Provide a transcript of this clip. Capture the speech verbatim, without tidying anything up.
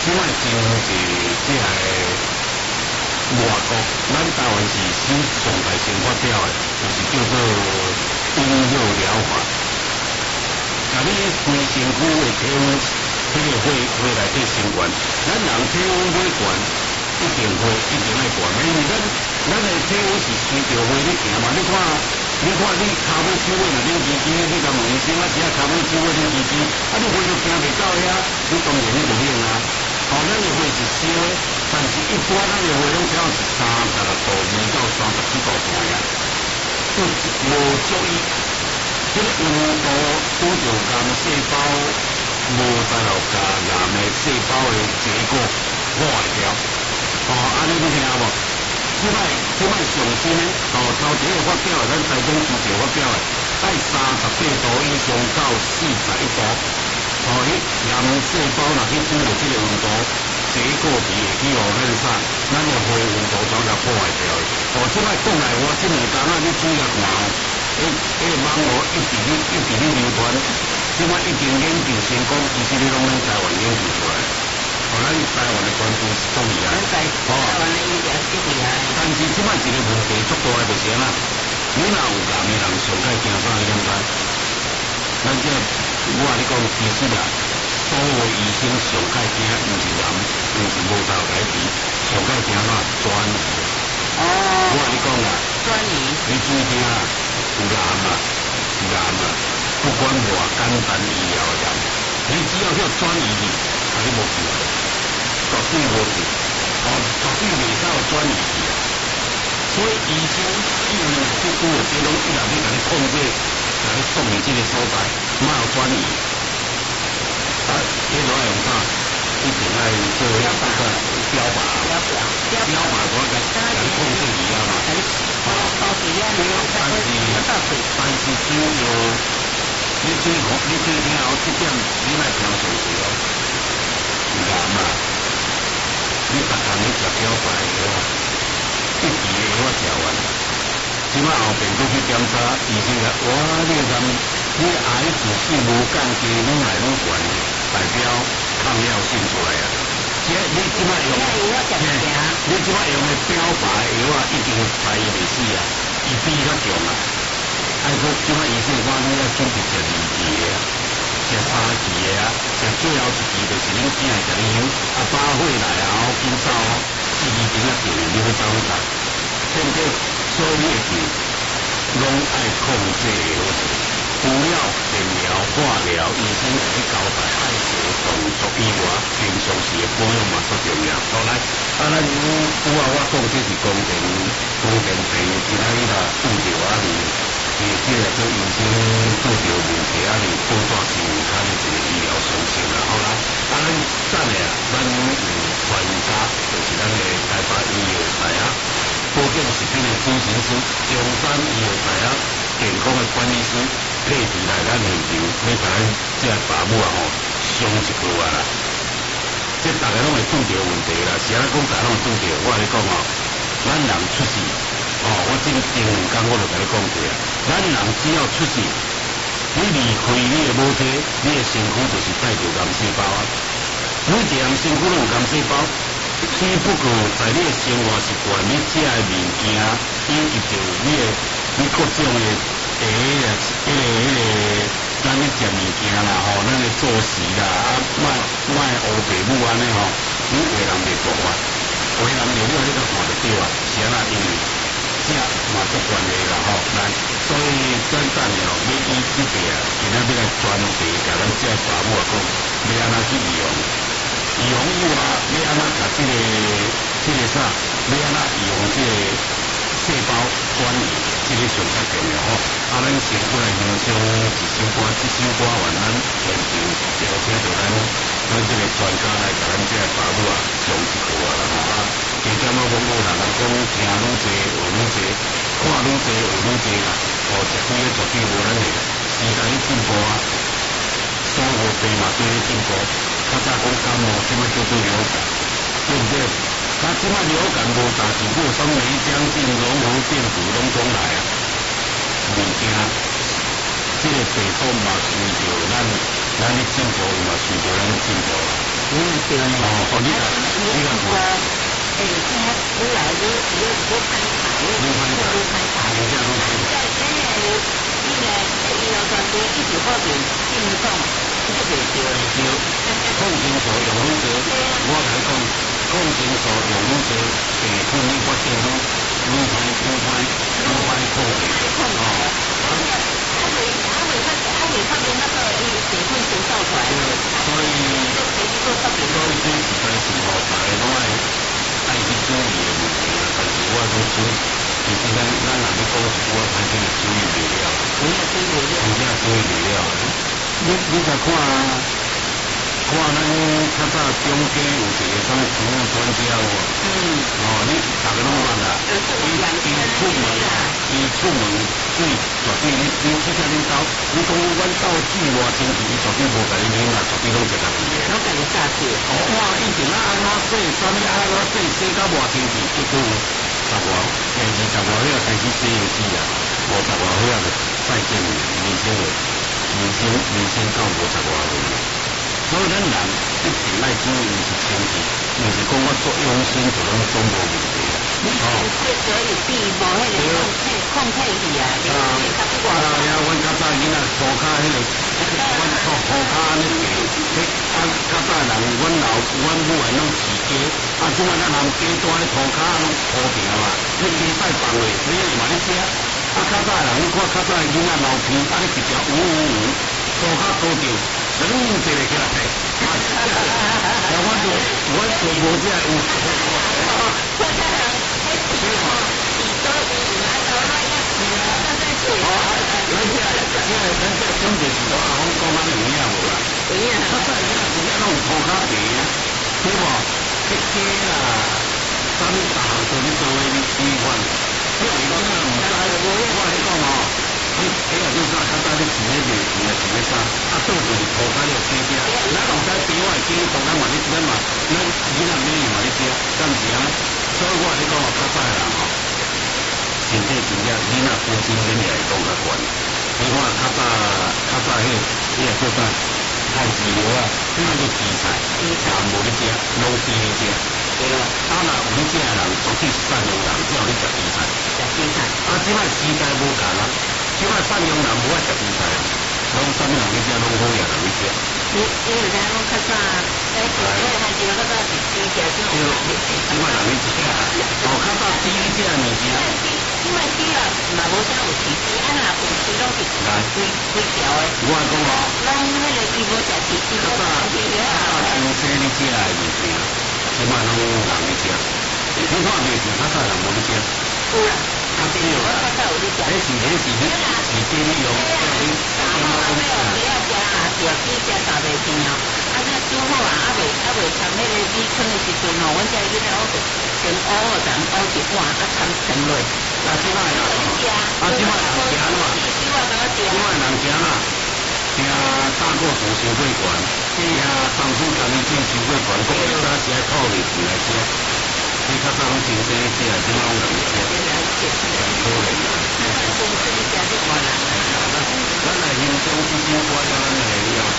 即摆真侪即个外国，咱台湾是先上台先发表的，就是叫做音乐疗法。甲你规身躯的体温，迄个血血内底升悬，咱人体温要悬，一定会一定爱悬，因为咱咱的体温是随着血你行嘛。你看，你看你骹尾手尾若冷吱吱，你甲问医生啊，是啊骹尾手尾冷吱吱，啊你血都行袂到遐，你当然你就冷啊。哦，咱的血是烧的，但是一般咱的血拢只要是三十六度二到三十几度平呀，就无足以。这个温度拄着癌细胞无再落甲癌的细胞的结果破坏掉。哦，安尼你听无？即摆即摆上新的，哦，头一个发表的，咱台中之前发表的，爱三十八度以上到四十一度。哦，迄癌细胞若去拄着即个温度，结果皮会去互咱啥？咱的血温度全甲破坏掉的。哦，即摆讲来我即两单啊，你注意看哦。迄迄个网络一直咧一直咧流传，即摆已经研究成功，其实你拢咱台湾研究出来。哦，咱台湾的官方是足厉害。 咱台台湾的医疗是厉害。 但是即摆一个问题足大的就是安那，你若有癌的人上界惊啥你敢知？咱这我甲你讲，其实啊，所有的医生上界惊毋是癌，毋是无头解皮，上界惊啥转移。 哦。 我甲你讲啊。 转移。 你注意听啊，有癌啊，癌啊，不管偌简单医疗的癌，你只要叫转移去，啊你无去啊，绝对无去，哦，绝对袂使有转移去啊。所以医生医院即久的这拢一直咧甲你控制，甲你控制这个所在，莫有转移。啊，迄落爱用啥？一定爱做遐大个标靶， 标靶， 标靶我甲甲你控制去啊嘛。 哦，到时啊，你讲但是但是只有你注意看，你注意听哦，这点你莫听错势哦。癌啊，你逐工你食标靶的药，一期的药食完，即摆后边搁去检查，医生讲，哇，你个癌，你癌指数无降低，愈来愈悬，代表抗药性出来啊。这你即摆用，你即摆用的标靶的药啊，已经排伊袂死啊，伊比较强啊。啊，说即摆医生讲你要准备食二期的啊，食三期的啊，食最后一期就是恁囝会甲你养，啊把火来啊，好紧走哦，四期前啊定你去走去食，对不对？所以你会记，拢爱控制的好势。除了电疗、化疗，医生甲你交代爱做动作以外，平常时的保养嘛足重要。好来，啊咱拄啊我讲这是宫殿宫殿病，今仔日啦拄着啊哩，诶，即个做医生拄着问题啊哩，报纸新闻看的一个医疗伤心啦。好啦，啊咱赞的啊，咱有专家，就是咱的台北医药大学保健食品的主治师，中山医药大学健康的管理师。配置来咱现场，要甲咱这爸母啊吼伤一句啊啦，这大家拢会拄着问题啦。是安尼讲，大家拢会拄着。我甲你讲哦，咱人出事，哦，我前前两工我就甲你讲过啊，咱人只要出事，你离开你的母体，你的身躯就是带着癌细胞啊。每一个人身躯拢有癌细胞，只不过在你的生活习惯、你食的物件，以及着你的你各种的。诶，迄个、迄个、迄个，咱咧食物件啦，吼，咱咧做事啦，啊，莫莫乌爸母安尼吼，你为人袂做法，为人着了你都看得到啊，是安那因为这嘛足关系啦，吼，咱所以咱等下哦，要医这个啊，今仔要来专题甲咱这爸母啊讲，要安怎去预防，预防以外，要安怎甲这个、这个啥，要安怎预防这个细胞转移。这个上较重要吼，啊，咱先过来欣赏一首歌，这首歌完咱现场就请到咱咱这个专家来甲咱这个爸母啊上一课啊啦吼啊，加减啊讲讲人人讲听愈济学愈济，看愈济学愈济啦，哦，绝对绝对无咱个时代咧进步啊，生活病嘛对咧进步，较早讲感冒，即摆叫做流感，对不对？啊，即摆流感无大事，过生梅将近融合病毒拢总来啊！物件，这个病毒嘛，随着咱咱的进步嘛，随着咱的进步啊。 嗯，对呢。 哦，哦，你啊， 你你看看，诶，现在愈来愈愈愈歹查，愈愈愈歹查。 真正愈歹查。 真诶，你来这医疗团队一直发明病痛，这个袂对的。 对，抗生素用愈多，我来讲，抗生素用愈多，病痛愈发生愈愈歹愈歹愈歹控制。哦。 啊未啊未发啊未发明那个伊成分先造出来。 所以，所以这实在是吼，大家拢爱爱去注意的问题啦。但是我讲注，其实咱咱若要讲一句话，歹听注意不了， 真正注意不了， 真正注意不了。你你甲看，看咱较早中间有一个啥物服务专家哦。嗯。哦，你大家拢捌啦。伊伊出门，伊出门水绝对你你去遮恁兜，你讲阮兜水偌清气，伊绝对无甲你啉啦，绝对拢食家己的。 拢家己炸起。 哦，哇！以前啊安怎洗，啥物啊安怎洗，洗到偌清气，结果十外诶二十外岁开始洗的死啊，五十外岁啊就再见面，年轻的年轻年轻到五十外岁。所以咱人一定爱注意是清气，毋是讲我做用心就拢总无问题啊。 你这所以比无迄个控体控体去啊，你你较不啊呀，阮较早囡仔涂骹迄个，阮涂涂骹安尼爬，迄啊较早人阮老阮母诶拢饲鸡，啊即摆咱人鸡带咧涂骹拢铺平嘛，你鸡屎放落，水啊嘛咧食，啊较早人你看较早诶囡仔老皮，啊你直接呜呜呜，涂骹涂着，整一个起来。啊，我做我做无遮有。 我家人迄时吼，是做伊唔爱做那样，那在做。 哦，咱遮遮咱遮种就是说啊，我讲咱有影无啦？ 有影。 较早囡仔真正拢有涂骹皮啊，对无？迄鸡啦，啥物大项做你做诶，你习惯。因为囡仔毋知，我来讲吼。你哎呀，就是啊，较早你饲迄个饲啊饲迄啥，啊倒就是涂骹了生食，咱毋知比我会记涂骹嘛，你咱嘛，咱囡仔买嘛咧食，敢是啊？所以我来讲哦，较早诶人吼，身体真正囡仔本身免疫力讲较悬。你看较早较早迄迄个做啥？太治疗啊，啊个荠菜，人无咧食，拢生咧食。对啊，啊若有咧食诶人，绝对是善良人，只要咧食荠菜。 食荠菜。 啊，即摆时代无共啊。即摆善良人无爱食荠菜，拢啥物人咧食，拢好嘢人咧食。 你你有知影讲较早，诶，是因为还是较早是猪食种。 即摆人咧食，哦，较早猪咧食物件。 因为猪啊，嘛无啥有饲猪，啊若有饲拢是规规条诶。 我讲哦， 拢迄个伊无食饲猪，较早猪了后。 新鲜咧食诶物件，即摆拢人咧食。你看袂是较早人无咧食。 有啦。啊，对，我较早有咧食。 迄是迄是你是鸡你用，你三号没有不要加啊，着鸡加三袂甜哦。啊，这煮好啊，啊袂啊袂掺迄个米汤的时阵吼，阮家囡仔我就先熬哦，咱熬一碗啊掺沉落。 啊，即摆啦，啊，即摆人行嘛，即摆人行啦，听大过厝收过悬，听当初家己种收过悬，讲要哪时爱套入钱来食。你较早拢真生食，即摆拢人食，可怜啦。咱来欣赏这首歌，咱来了解。